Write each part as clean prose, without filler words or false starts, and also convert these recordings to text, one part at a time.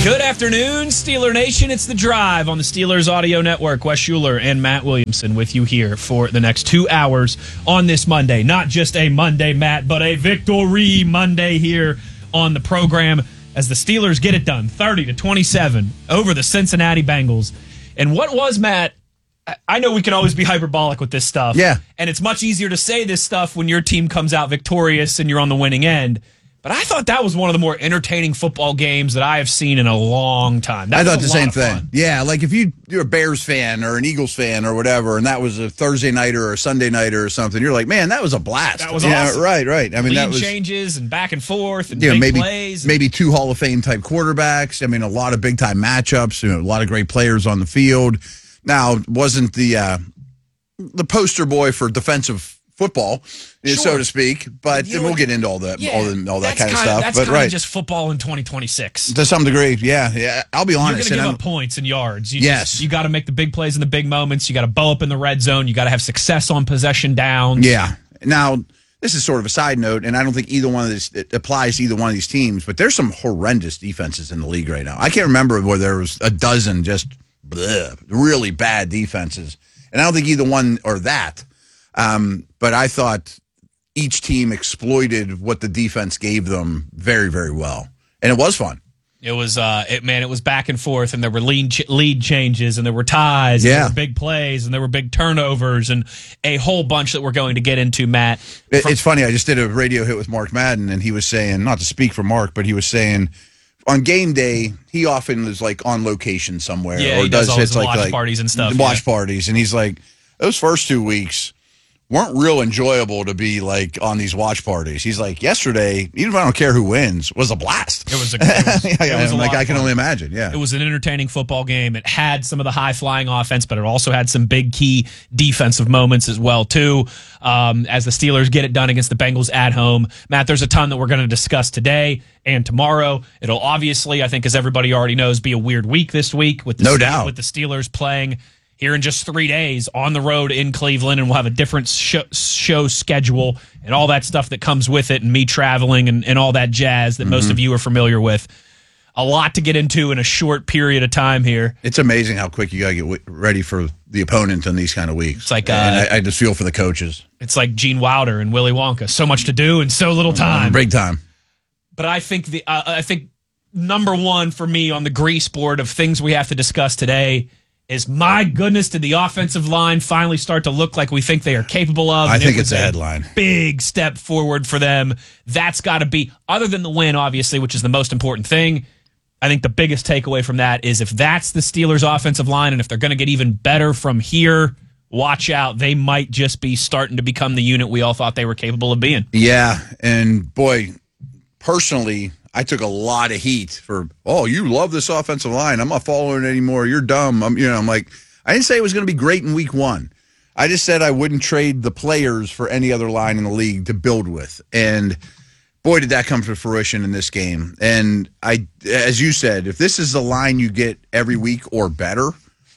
Good afternoon, Steeler Nation. It's The Drive on the Steelers Audio Network. Wes Schuler and Matt Williamson with you here for the next 2 hours on this Monday. Not just a Monday, Matt, but a victory Monday here on the program as the Steelers get it done, 30-27 over the Cincinnati Bengals. And what was, Matt, I know we can always be hyperbolic with this stuff. Yeah. And it's much easier to say this stuff when your team comes out victorious and you're on the winning end. But I thought that was one of the more entertaining football games that I have seen in a long time. I thought the same thing. Yeah, like if you're a Bears fan or an Eagles fan or whatever, and that was a Thursday nighter or a Sunday nighter or something, you're like, man, that was a blast. That was awesome. Right. I mean, that was changes and back and forth and big plays. Maybe two Hall of Fame type quarterbacks. I mean, a lot of big time matchups. A lot of great players on the field. Now, wasn't the poster boy for defensive football, so to speak, but we'll get into all that kind of stuff. That's but kind of just football in 2026 to some degree. Yeah. I'll be honest. You're going to give up points and yards. Yes, you got to make the big plays in the big moments. You got to bow up in the red zone. You got to have success on possession downs. Yeah. Now, this is sort of a side note, and I don't think either one of these it applies to either one of these teams. But there's some horrendous defenses in the league right now. I can't remember where there was a dozen just really bad defenses, and I don't think either one are that. But I thought each team exploited what the defense gave them very, very well. And it was fun. It was, it was back and forth, and there were lead changes, and there were ties, and there were big plays, and there were big turnovers, and a whole bunch that we're going to get into, Matt. It's funny. I just did a radio hit with Mark Madden, and he was saying, not to speak for Mark, but he was saying on game day, he often is like on location somewhere. Yeah, or he does all his like watch parties and stuff. Watch parties. And he's like, those first 2 weeks weren't real enjoyable to be like on these watch parties. He's like, yesterday, even if I don't care who wins, was a blast. It was I can only imagine. Yeah, it was an entertaining football game. It had some of the high flying offense, but it also had some big key defensive moments as well too. As the Steelers get it done against the Bengals at home, Matt, there's a ton that we're going to discuss today and tomorrow. It'll obviously, I think, as everybody already knows, be a weird week this week with no doubt with the Steelers playing here in just 3 days on the road in Cleveland, and we'll have a different show schedule and all that stuff that comes with it, and me traveling and all that jazz that most of you are familiar with. A lot to get into in a short period of time here. It's amazing how quick you got to get ready for the opponent in these kind of weeks. It's like, and I just feel for the coaches. It's like Gene Wilder and Willy Wonka. So much to do and so little time. Big time. But I think number one for me on the grease board of things we have to discuss today is, my goodness, did the offensive line finally start to look like we think they are capable of? I think it's a headline. Big step forward for them. That's got to be, other than the win, obviously, which is the most important thing, I think the biggest takeaway from that is if that's the Steelers' offensive line and if they're going to get even better from here, watch out. They might just be starting to become the unit we all thought they were capable of being. Yeah, and boy, personally, I took a lot of heat for, you love this offensive line. I'm not following it anymore. You're dumb. I'm like, I didn't say it was going to be great in week one. I just said I wouldn't trade the players for any other line in the league to build with. And boy, did that come to fruition in this game. And as you said, if this is the line you get every week or better,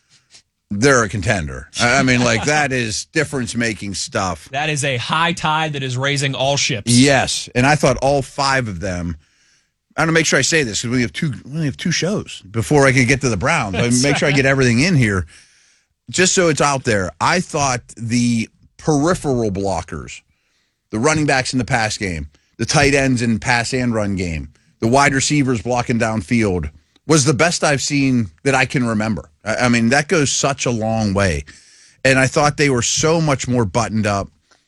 they're a contender. I mean, like, that is difference-making stuff. That is a high tide that is raising all ships. Yes, and I thought all 5 of them. I want to make sure I say this because we only have 2 shows before I can get to the Browns. I make sure I get everything in here, just so it's out there. I thought the peripheral blockers, the running backs in the pass game, the tight ends in pass and run game, the wide receivers blocking downfield, was the best I've seen that I can remember. I mean, that goes such a long way. And I thought they were so much more buttoned up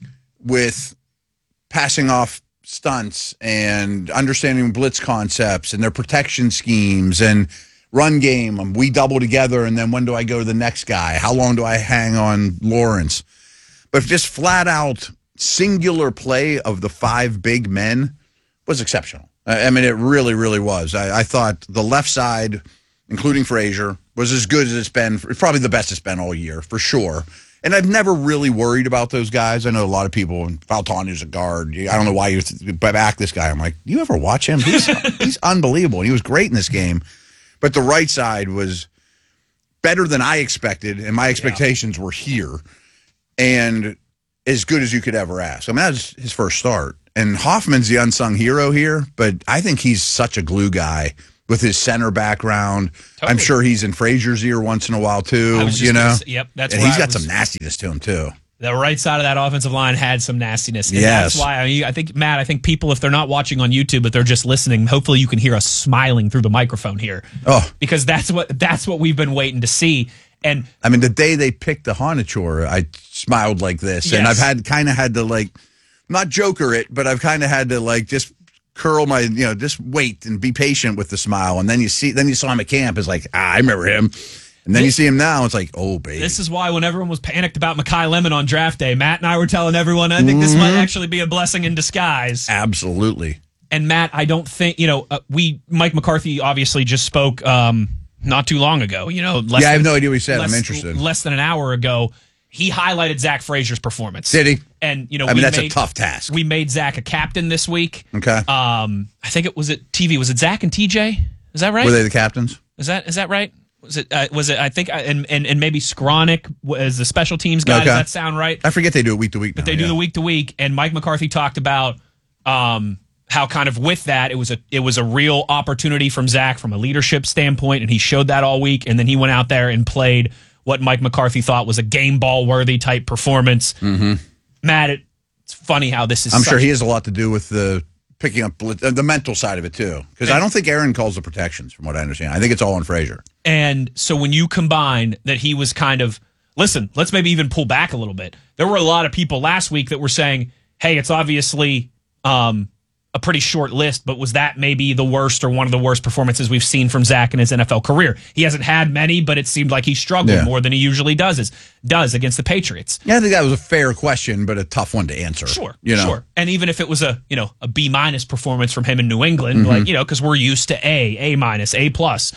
with passing off stunts and understanding blitz concepts and their protection schemes and run game. We double together, and then when do I go to the next guy? How long do I hang on Lawrence? But just flat out singular play of the 5 big men was exceptional. I mean, it really, really was. I thought the left side, including Frazier, was as good as it's been. Probably the best it's been all year, for sure. And I've never really worried about those guys. I know a lot of people, Faltani's a guard. I don't know why you back this guy. I'm like, do you ever watch him? He's unbelievable. And he was great in this game. But the right side was better than I expected, and my expectations were here. And as good as you could ever ask. I mean, that was his first start. And Hoffman's the unsung hero here, but I think he's such a glue guy with his center background. Totally. I'm sure he's in Frazier's ear once in a while too. I was just gonna say, yep, that's and where he's I got was- some nastiness to him too. The right side of that offensive line had some nastiness. And Yes. that's why I think, Matt, I think people, if they're not watching on YouTube, but they're just listening, hopefully you can hear us smiling through the microphone here. Oh. Because that's what we've been waiting to see. And I mean, the day they picked the Honachor, I smiled like this. And Yes. I've had to like, not joker it, but I've kind of had to like just curl my, just wait and be patient with the smile. And then you saw him at camp. It's like, I remember him. And then you see him now, it's like, oh, baby. this is why when everyone was panicked about Mekhi Lemon on draft day, Matt and I were telling everyone, I think this might actually be a blessing in disguise. Absolutely. And Matt, I don't think, Mike McCarthy obviously just spoke not too long ago, I have no idea what he said. I'm interested. Less than an hour ago, he highlighted Zach Frazier's performance. Did he? And, that's a tough task. We made Zach a captain this week. Okay. I think it was at TV. Was it Zach and TJ? Is that right? Were they the captains? Is that right? Was it? I think, and maybe Skronik as the special teams guy. Okay. Does that sound right? I forget they do it week to week. But they do the week to week. And Mike McCarthy talked about how kind of with that it was a real opportunity from Zach from a leadership standpoint, and he showed that all week. And then he went out there and played what Mike McCarthy thought was a game ball worthy type performance. Mm-hmm. Matt, it's funny how this is. I'm sure he has a lot to do with the picking up the mental side of it too, because I don't think Aaron calls the protections, from what I understand. I think it's all on Frazier. And so when you combine that, he was kind of, listen, let's maybe even pull back a little bit. There were a lot of people last week that were saying, hey, it's obviously a pretty short list, but was that maybe the worst or one of the worst performances we've seen from Zach in his NFL career? He hasn't had many, but it seeed like he struggled more than he usually does against the Patriots. Yeah, I think that was a fair question, but a tough one to answer. Sure. And even if it was a B- performance from him in New England, because we're used to A-, A+,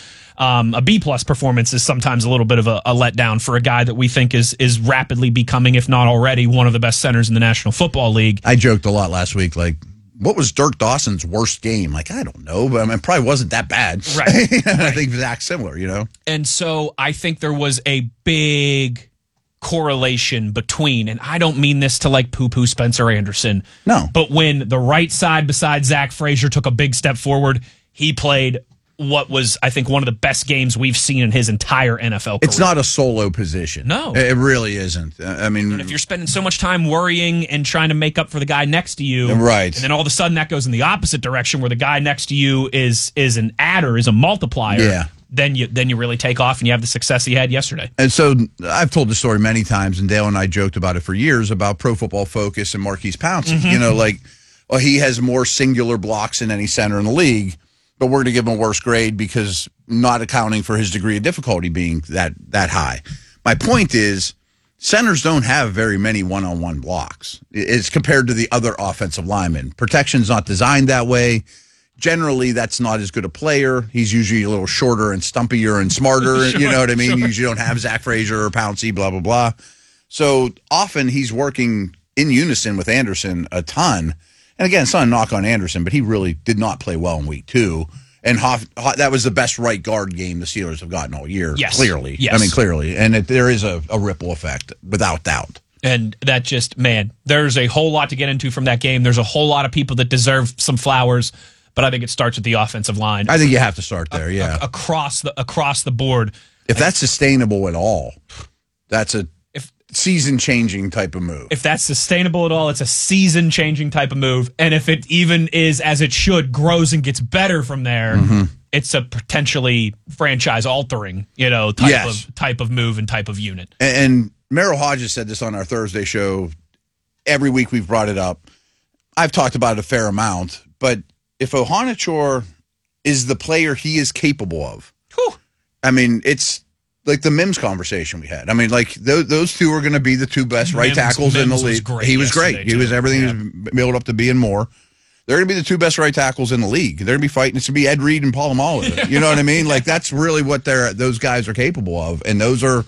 a B+ performance is sometimes a little bit of a letdown for a guy that we think is rapidly becoming, if not already, one of the best centers in the National Football League. I joked a lot last week, like, what was Dirk Dawson's worst game? Like, I don't know, but it probably wasn't that bad. Right. I think Zach's similar, And so I think there was a big correlation between, and I don't mean this to like poo-poo Spencer Anderson. No. But when the right side beside Zach Frazier took a big step forward, he played what was, I think, one of the best games we've seen in his entire NFL career. It's not a solo position. No. It really isn't. And if you're spending so much time worrying and trying to make up for the guy next to you, right, and then all of a sudden that goes in the opposite direction where the guy next to you is an adder, is a multiplier, then you really take off and you have the success he had yesterday. And so I've told the story many times, and Dale and I joked about it for years about Pro Football Focus and Marquise Pouncey. Mm-hmm. He has more singular blocks than any center in the league, but we're going to give him a worse grade because not accounting for his degree of difficulty being that high. My point is, centers don't have very many one-on-one blocks. It's compared to the other offensive linemen. Protection's not designed that way. Generally, that's not as good a player. He's usually a little shorter and stumpier and smarter. Sure, you know what I mean? Sure. You usually don't have Zach Frazier or Pouncey, blah, blah, blah. So often he's working in unison with Anderson a ton. And again, it's not a knock on Anderson, but he really did not play well in week 2. And that was the best right guard game the Steelers have gotten all year, clearly. Yes. I mean, clearly. And there is a ripple effect, without doubt. And that just, man, there's a whole lot to get into from that game. There's a whole lot of people that deserve some flowers, but I think it starts with the offensive line. I think you have to start there, across the board. If that's sustainable at all, that's a season-changing type of move. If that's sustainable at all, it's a season-changing type of move. And if it even is, as it should, grows and gets better from there, it's a potentially franchise-altering, type of move and type of unit. And Merrill Hodges said this on our Thursday show. Every week we've brought it up. I've talked about it a fair amount, but if Ohanachor is the player he is capable of, I mean, it's like the Mims conversation we had. I mean, like those two are going to be the two best right tackles in the league. He was great. He was everything he was built up to be and more. They're going to be the two best right tackles in the league. They're going to be fighting. It's going to be Ed Reed and Polamalu. You know what I mean? Like that's really what those guys are capable of, and those are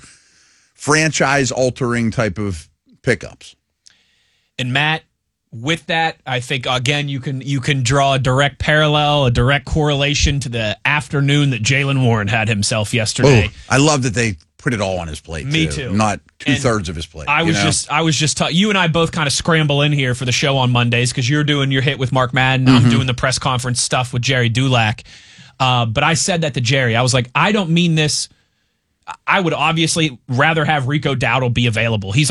franchise-altering type of pickups. And Matt, with that, I think again you can draw a direct parallel, a direct correlation to the afternoon that Jaylen Warren had himself yesterday. Ooh, I love that they put it all on his plate. Me too. Not 2/3 of his plate. I was just you and I both kind of scramble in here for the show on Mondays because you're doing your hit with Mark Madden, I'm doing the press conference stuff with Jerry Dulac. But I said that to Jerry. I was like, I don't mean this. I would obviously rather have Rico Dowdle be available. He's